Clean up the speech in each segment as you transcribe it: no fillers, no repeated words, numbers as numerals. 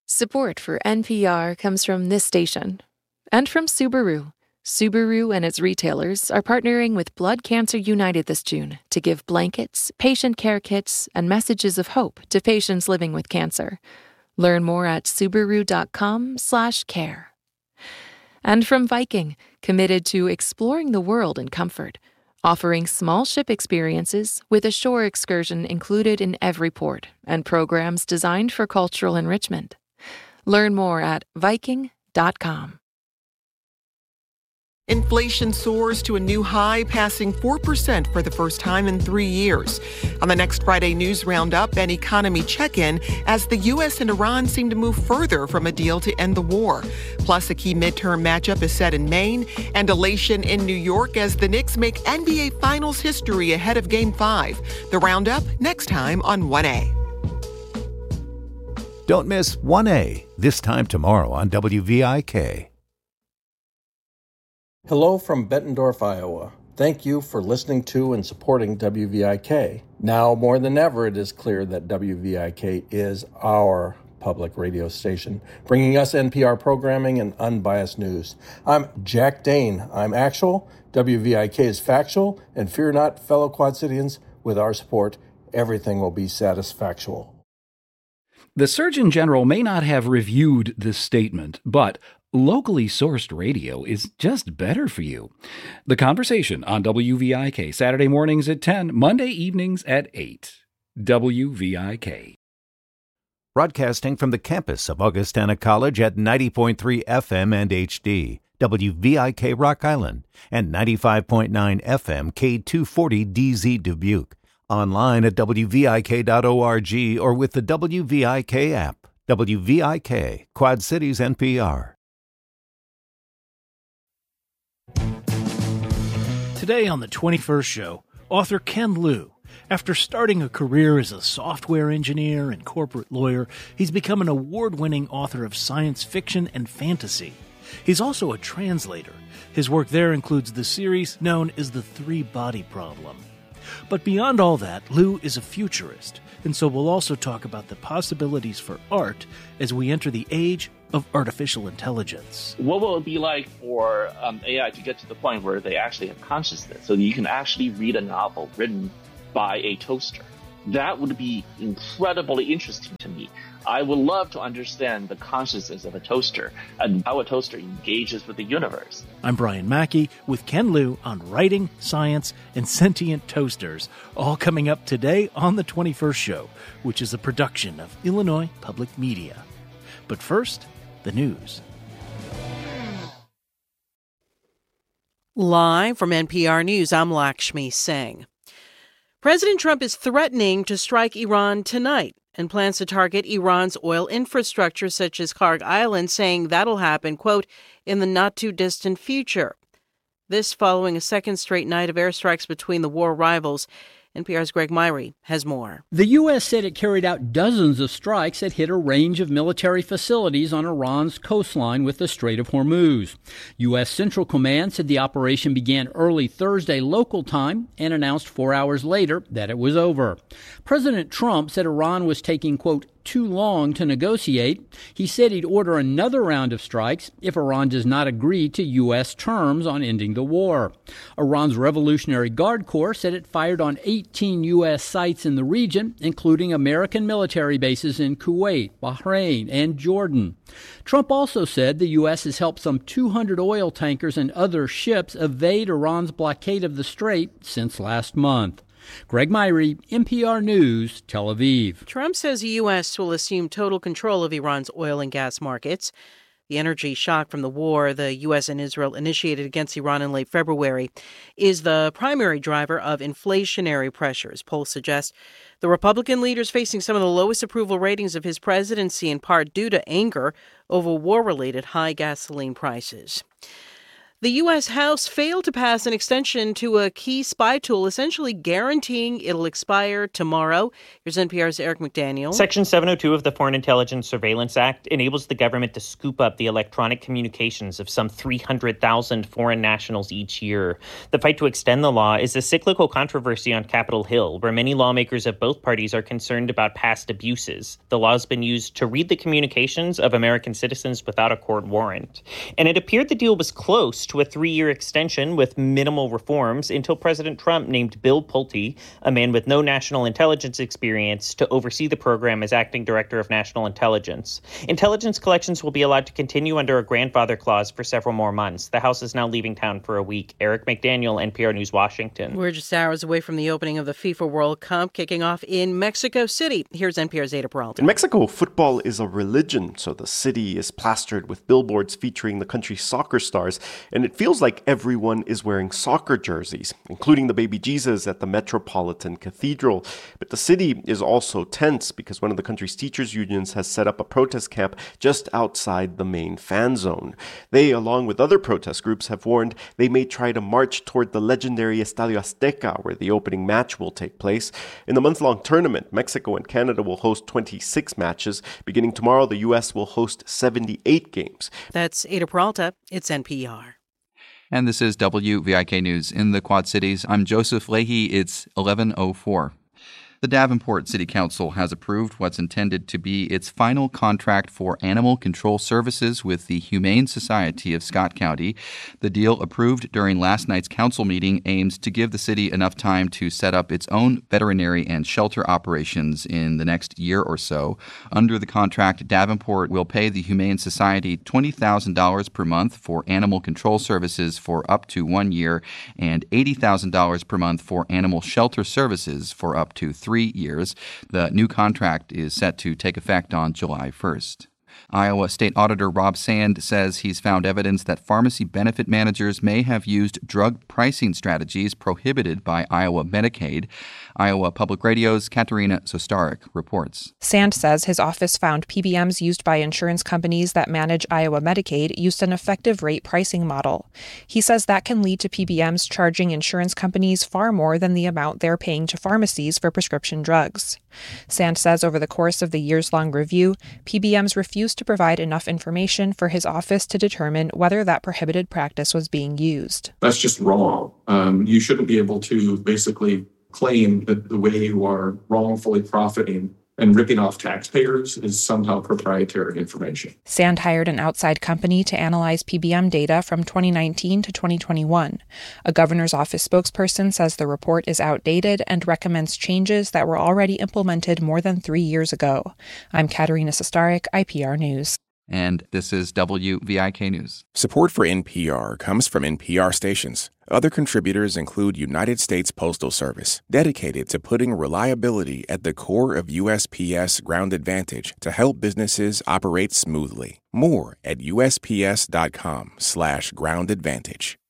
Support for NPR comes from this station and from Subaru. Subaru and its retailers are partnering with Blood Cancer United this June to give blankets, patient care kits, and messages of hope to patients living with cancer. Learn more at Subaru.com/care. And from Viking, committed to exploring the world in comfort, offering small ship experiences with a shore excursion included in every port and programs designed for cultural enrichment. Learn more at Viking.com. Inflation soars to a new high, passing 4% for the first time in 3 years. On the next Friday News Roundup and Economy Check-In, as the U.S. and Iran seem to move further from a deal to end the war. Plus, a key midterm matchup is set in Maine, and elation in New York as the Knicks make NBA Finals history ahead of Game 5. The Roundup next time on 1A. Don't miss 1A, this time tomorrow on WVIK. Hello from Bettendorf, Iowa. Thank you for listening to and supporting WVIK. Now more than ever, it is clear that WVIK is our public radio station, bringing us NPR programming and unbiased news. I'm Jack Dane. I'm actual, WVIK is factual, and fear not, fellow Quad Cityans, with our support, everything will be satisfactual. The Surgeon General may not have reviewed this statement, but locally sourced radio is just better for you. The Conversation on WVIK, Saturday mornings at 10, Monday evenings at 8. WVIK. Broadcasting from the campus of Augustana College at 90.3 FM and HD, WVIK Rock Island, and 95.9 FM K240DZ Dubuque. Online at WVIK.org or with the WVIK app. WVIK, Quad Cities NPR. Today on the 21st Show, author Ken Liu. After starting a career as a software engineer and corporate lawyer, he's become an award-winning author of science fiction and fantasy. He's also a translator. His work there includes the series known as The Three-Body Problem. But beyond all that, Liu is a futurist, and so we'll also talk about the possibilities for art as we enter the age of artificial intelligence. What will it be like for AI to get to the point where they actually have consciousness, so that you can actually read a novel written by a toaster? That would be incredibly interesting to me. I would love to understand the consciousness of a toaster and how a toaster engages with the universe. I'm Brian Mackey with Ken Liu on writing, science, and sentient toasters, all coming up today on The 21st Show, which is a production of Illinois Public Media. But first, the news. Live from NPR News, I'm Lakshmi Singh. President Trump is threatening to strike Iran tonight and plans to target Iran's oil infrastructure such as Karg Island, saying that'll happen, quote, in the not-too-distant future. This following a second straight night of airstrikes between the war rivals. NPR's Greg Myrie has more. The U.S. said it carried out dozens of strikes that hit a range of military facilities on Iran's coastline with the Strait of Hormuz. U.S. Central Command said the operation began early Thursday local time and announced 4 hours later that it was over. President Trump said Iran was taking, quote, too long to negotiate. He said he'd order another round of strikes if Iran does not agree to U.S. terms on ending the war. Iran's Revolutionary Guard Corps said it fired on 18 U.S. sites in the region, including American military bases in Kuwait, Bahrain, and Jordan. Trump also said the U.S. has helped some 200 oil tankers and other ships evade Iran's blockade of the strait since last month. Greg Myrie, NPR News, Tel Aviv. Trump says the U.S. will assume total control of Iran's oil and gas markets. The energy shock from the war the U.S. and Israel initiated against Iran in late February is the primary driver of inflationary pressures. Polls suggest the Republican leader is facing some of the lowest approval ratings of his presidency, in part due to anger over war-related high gasoline prices. The U.S. House failed to pass an extension to a key spy tool, essentially guaranteeing it'll expire tomorrow. Here's NPR's Eric McDaniel. Section 702 of the Foreign Intelligence Surveillance Act enables the government to scoop up the electronic communications of some 300,000 foreign nationals each year. The fight to extend the law is a cyclical controversy on Capitol Hill, where many lawmakers of both parties are concerned about past abuses. The law has been used to read the communications of American citizens without a court warrant. And it appeared the deal was close to a 3-year extension with minimal reforms until President Trump named Bill Pulte, a man with no national intelligence experience, to oversee the program as acting director of national intelligence. Intelligence collections will be allowed to continue under a grandfather clause for several more months. The House is now leaving town for a week. Eric McDaniel, NPR News, Washington. We're just hours away from the opening of the FIFA World Cup, kicking off in Mexico City. Here's NPR's Ada Peralta. In Mexico, football is a religion, so the city is plastered with billboards featuring the country's soccer stars, and it feels like everyone is wearing soccer jerseys, including the baby Jesus at the Metropolitan Cathedral. But the city is also tense because one of the country's teachers' unions has set up a protest camp just outside the main fan zone. They, along with other protest groups, have warned they may try to march toward the legendary Estadio Azteca, where the opening match will take place. In the month-long tournament, Mexico and Canada will host 26 matches. Beginning tomorrow, the U.S. will host 78 games. That's Ada Peralta. It's NPR. And this is WVIK News in the Quad Cities. I'm Joseph Leahy. It's 11:04. The Davenport City Council has approved what's intended to be its final contract for animal control services with the Humane Society of Scott County. The deal, approved during last night's council meeting, aims to give the city enough time to set up its own veterinary and shelter operations in the next year or so. Under the contract, Davenport will pay the Humane Society $20,000 per month for animal control services for up to 1 year and $80,000 per month for animal shelter services for up to 3 years. The new contract is set to take effect on July 1st. Iowa State Auditor Rob Sand says he's found evidence that pharmacy benefit managers may have used drug pricing strategies prohibited by Iowa Medicaid. Iowa Public Radio's Katerina Sostarek reports. Sand says his office found PBMs used by insurance companies that manage Iowa Medicaid used an effective rate pricing model. He says that can lead to PBMs charging insurance companies far more than the amount they're paying to pharmacies for prescription drugs. Sand says over the course of the years-long review, PBMs refused to provide enough information for his office to determine whether that prohibited practice was being used. That's just wrong. You shouldn't be able to basically claim that the way you are wrongfully profiting and ripping off taxpayers is somehow proprietary information. Sand hired an outside company to analyze PBM data from 2019 to 2021. A governor's office spokesperson says the report is outdated and recommends changes that were already implemented more than 3 years ago. I'm Katerina Sostarek, IPR News. And this is WVIK News. Support for NPR comes from NPR stations. Other contributors include United States Postal Service, dedicated to putting reliability at the core of USPS Ground Advantage to help businesses operate smoothly. More at USPS.com/Ground Advantage.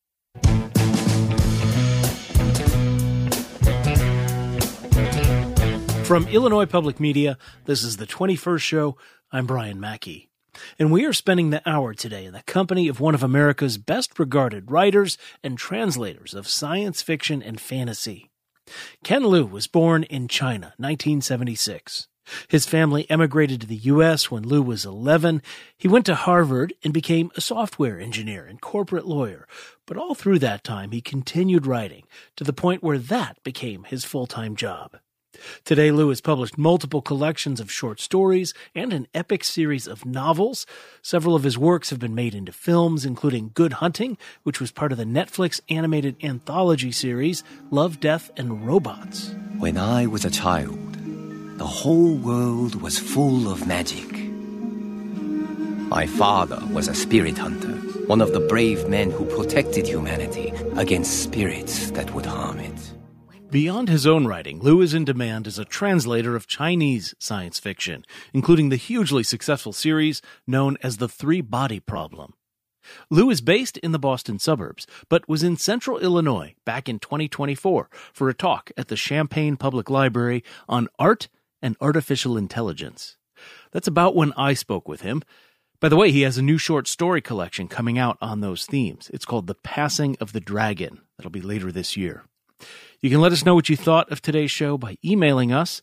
From Illinois Public Media, this is the 21st Show. I'm Brian Mackey. And we are spending the hour today in the company of one of America's best-regarded writers and translators of science fiction and fantasy. Ken Liu was born in China, 1976. His family emigrated to the U.S. when Liu was 11. He went to Harvard and became a software engineer and corporate lawyer. But all through that time, he continued writing to the point where that became his full-time job. Today, Liu has published multiple collections of short stories and an epic series of novels. Several of his works have been made into films, including Good Hunting, which was part of the Netflix animated anthology series Love, Death, and Robots. When I was a child, the whole world was full of magic. My father was a spirit hunter, one of the brave men who protected humanity against spirits that would harm it. Beyond his own writing, Liu is in demand as a translator of Chinese science fiction, including the hugely successful series known as The Three-Body Problem. Liu is based in the Boston suburbs, but was in central Illinois back in 2024 for a talk at the Champaign Public Library on art and artificial intelligence. That's about when I spoke with him. By the way, he has a new short story collection coming out on those themes. It's called The Passing of the Dragon. That'll be later this year. You can let us know what you thought of today's show by emailing us,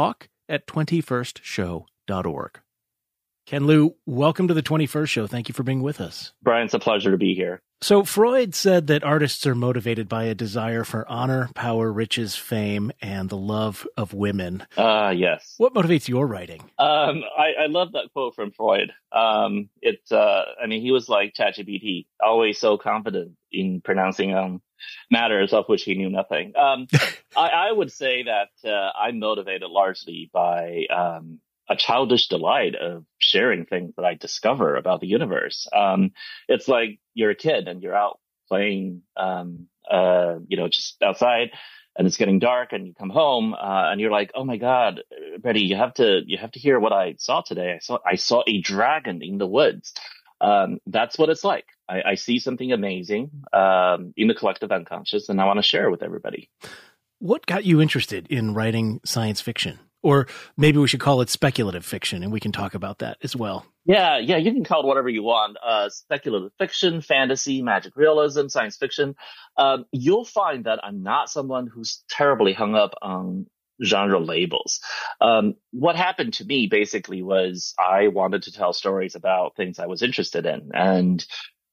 talk@21stshow.org. Ken Liu, welcome to the 21st Show. Thank you for being with us. Brian, it's a pleasure to be here. So Freud said that artists are motivated by a desire for honor, power, riches, fame, and the love of women. Yes. What motivates your writing? I love that quote from Freud. He was like ChatGPT, always so confident in pronouncing matters of which he knew nothing. I would say that I'm motivated largely by a childish delight of sharing things that I discover about the universe. It's like you're a kid and you're out playing, just outside, and it's getting dark, and you come home and you're like, "Oh my God, Betty, you have to hear what I saw today. I saw a dragon in the woods." That's what it's like. I see something amazing in the collective unconscious, and I want to share it with everybody. What got you interested in writing science fiction? Or maybe we should call it speculative fiction, and we can talk about that as well. Yeah, you can call it whatever you want. Speculative fiction, fantasy, magic realism, science fiction. You'll find that I'm not someone who's terribly hung up on genre labels. What happened to me basically was I wanted to tell stories about things I was interested in. And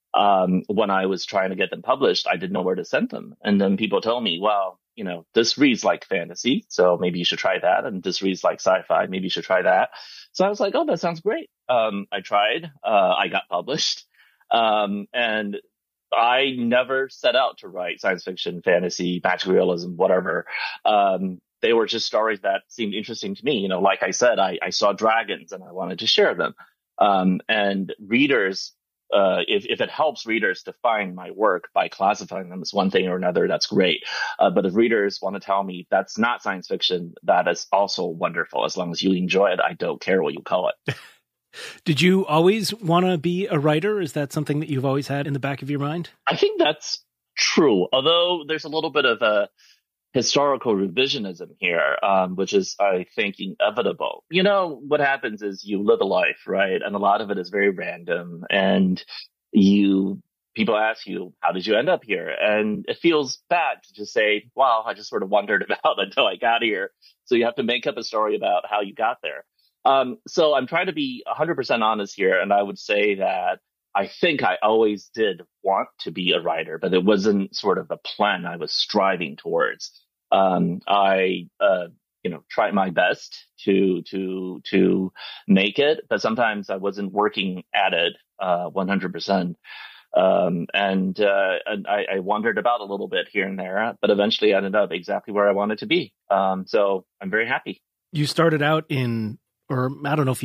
when I was trying to get them published, I didn't know where to send them. And then people told me, well, this reads like fantasy, so maybe you should try that. And this reads like sci-fi, maybe you should try that. So I was like, oh, that sounds great. I tried. I got published. And I never set out to write science fiction, fantasy, magic realism, whatever. They were just stories that seemed interesting to me. Like I said, I saw dragons and I wanted to share them. And readers, if it helps readers to find my work by classifying them as one thing or another, that's great. But if readers want to tell me that's not science fiction, that is also wonderful. As long as you enjoy it, I don't care what you call it. Did you always want to be a writer? Is that something that you've always had in the back of your mind? I think that's true, although there's a little bit of a historical revisionism here, which is, I think, inevitable. What happens is you live a life, right? And a lot of it is very random. And people ask you, how did you end up here? And it feels bad to just say, wow, I just sort of wandered about until I got here. So you have to make up a story about how you got there. So I'm trying to be 100% honest here. And I would say that I think I always did want to be a writer, but it wasn't sort of the plan I was striving towards. I tried my best to make it, but sometimes I wasn't working at it 100%. And I wandered about a little bit here and there, but eventually I ended up exactly where I wanted to be. So I'm very happy. You started out I don't know if